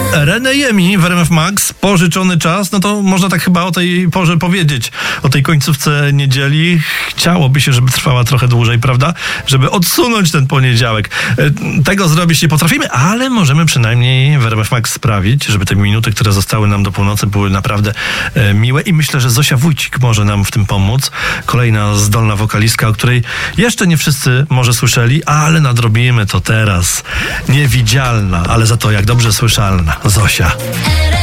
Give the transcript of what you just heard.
René Jemi w RMF Max, pożyczony czas, no to można tak chyba o tej porze powiedzieć, o tej końcówce niedzieli. Chciałoby się, żeby trwała trochę dłużej, prawda? Żeby odsunąć ten poniedziałek. Tego zrobić nie potrafimy, ale możemy przynajmniej w RMF Max sprawić, żeby te minuty, które zostały nam do północy, były naprawdę miłe i myślę, że Zosia Wójcik może nam w tym pomóc. Kolejna zdolna wokalistka, o której jeszcze nie wszyscy może słyszeli, ale nadrobimy to teraz. Niewidzialna, ale za to jak dobrze słyszalna. Zosia.